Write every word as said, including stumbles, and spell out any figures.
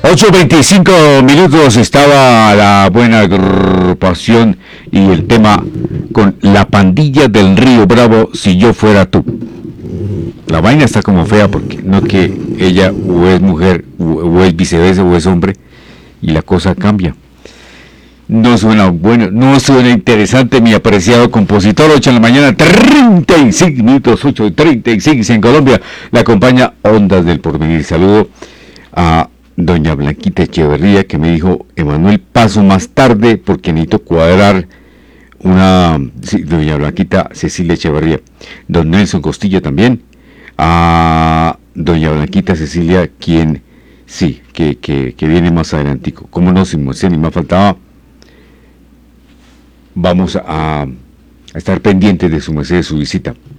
ocho veinticinco minutos estaba la buena agrupación y el tema con la pandilla del Río Bravo, si yo fuera tú. La vaina está como fea porque no que ella o es mujer o, o es viceversa o es hombre y la cosa cambia. No suena bueno, no suena interesante, mi apreciado compositor. Ocho de la mañana, treinta y cinco minutos, ocho y treinta y seis en Colombia. La acompaña Ondas del Porvenir. Saludo a doña Blanquita Echeverría, que me dijo: Emanuel, paso más tarde porque necesito cuadrar una... Sí, doña Blanquita Cecilia Echeverría. Don Nelson Costilla también. A doña Blanquita Cecilia, quien sí, que, que, que viene más adelantico. ¿Cómo no? Si ni más faltaba. Vamos a, a estar pendientes de su merced, de su visita.